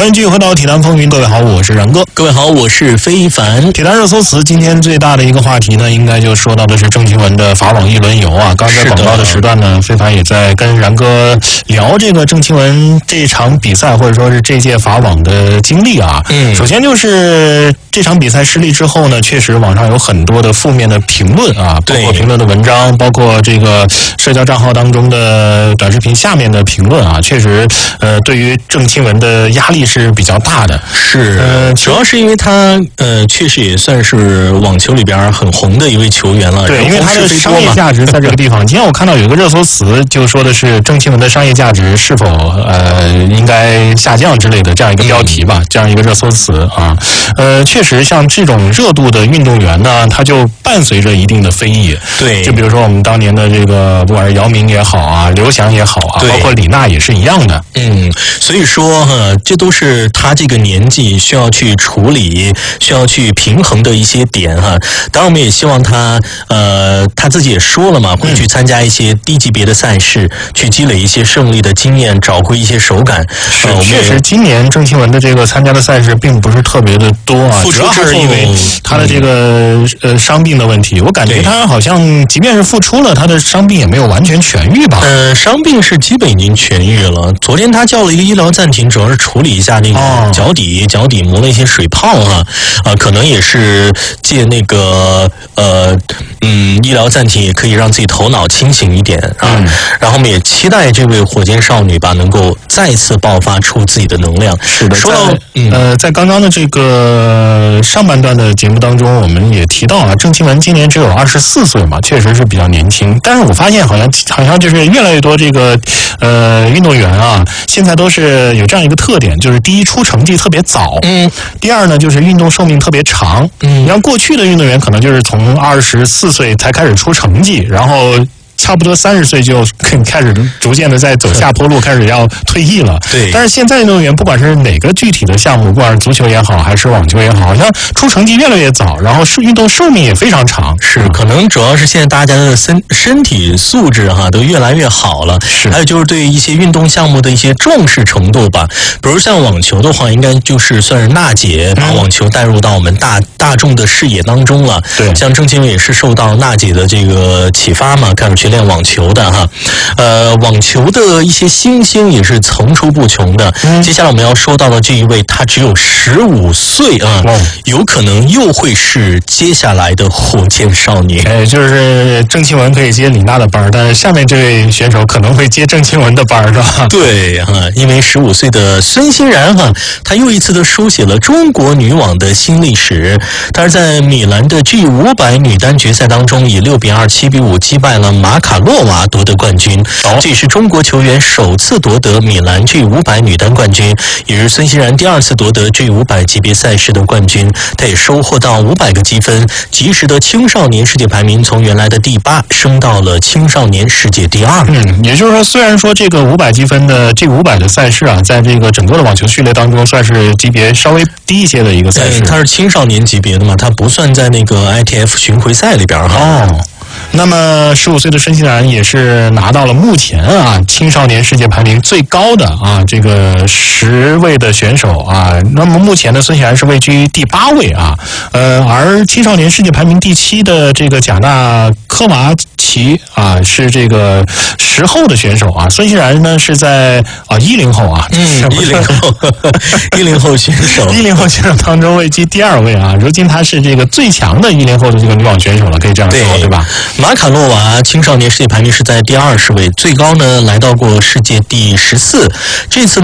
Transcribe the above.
欢迎继续回到体坛风云，各位好，我是然哥。 各位好，我是非凡。 体坛热搜词今天最大的一个话题呢，应该就说到的是郑钦文的法网一轮游啊。刚才广告的时段呢，非凡也在跟然哥聊这个郑钦文这场比赛，或者说是这届法网的经历啊。首先就是这场比赛失利之后呢，确实网上有很多的负面的评论啊，包括评论的文章，包括这个社交账号当中的短视频下面的评论啊，确实对于郑钦文的压力是比较大的。 是，主要是因为他确实也算是网球里边很红的一位球员了。 对，因为他的商业价值在这个地方。今天我看到有一个热搜词，就说的是郑钦文的商业价值是否应该下降之类的这样一个标题吧，这样一个热搜词啊。确实像这种热度的运动员呢，他就伴随着一定的非议。 对， 就比如说我们当年的这个不管是姚明也好啊，刘翔也好啊，包括李娜也是一样的。 所以说这都是他这个年纪需要去处理、需要去平衡的一些点哈。当然，我们也希望他自己也说了嘛，会去参加一些低级别的赛事，去积累一些胜利的经验，找回一些手感。 确实，今年郑钦文的这个参加的赛事并不是特别的多啊，主要是因为他的这个伤病的问题。我感觉他好像即便是复出了，他的伤病也没有完全痊愈吧？ 伤病是基本已经痊愈了。昨天他叫了一个医疗暂停，主要是处理一下那个脚底磨了一些水泡可能也是借那个医疗暂停，也可以让自己头脑清醒一点啊。然后我们也期待这位火箭少女吧，能够再次爆发出自己的能量。 是的，说到在刚刚的这个上半段的节目当中，我们也提到啊，郑钦文今年只有24岁嘛，确实是比较年轻。但是我发现好像就是越来越多这个运动员啊，现在都是有这样一个特点，就是第一出成绩特别早，第二呢就是运动寿命特别长。你像过去的运动员可能就是从24岁才开始出成绩，然后差不多30岁就开始逐渐的在走下坡路，开始要退役了。 对。 但是现在运动员不管是哪个具体的项目，不管是足球也好，还是网球也好，好像出成绩越来越早，然后运动寿命也非常长。 是，可能主要是现在大家的身体素质都越来越好了。 是。 还有就是对一些运动项目的一些重视程度吧。比如像网球的话，应该就是算是娜姐把网球带入到我们大众的视野当中了。 对。 像郑钦文也是受到娜姐的这个启发嘛，开始去练网球的网球的一些新星也是层出不穷的。接下来我们要说到的这一位，他只有15岁有可能又会是接下来的火箭少年。 就是郑钦文可以接李娜的班，但是下面这位选手可能会接郑钦文的班，是吧？ 对因为15岁的孙欣然他又一次的书写了中国女网的新历史。她是在米兰的 G500 女单决赛当中以6-2、7-5击败了马卡洛娃夺得冠军。这也是中国球员首次夺得米兰 G500 女单冠军，也是孙欣然第2次夺得 G500 级别赛事的冠军。他也收获到500个积分，及时的青少年世界排名从原来的第8升到了青少年世界第2。 也就是说，虽然说这个500积分的G500的赛事啊，在这个整个的网球序列当中算是级别稍微低一些的一个赛事。 它是青少年级别的嘛，它不算在那个 ITF 巡回赛里边那么15岁的孙欣然也是拿到了目前青少年世界排名最高的这个10位的选手那么目前的孙欣然是位居第8位而青少年世界排名第7的这个贾纳科娃奇是这个10后的选手孙欣然呢是在10后 10后选手 10后选手当中位居第2位如今她是这个最强的10后的这个女网选手了，可以这样说，对吧？ 马卡洛娃青少年世界排名是在第20位，最高呢来到过世界第14。这次